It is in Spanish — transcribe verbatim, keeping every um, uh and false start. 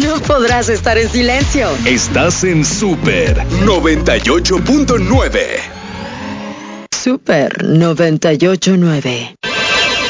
no podrás estar en silencio. Estás en Super noventa y ocho punto nueve. Super noventa y ocho punto nueve.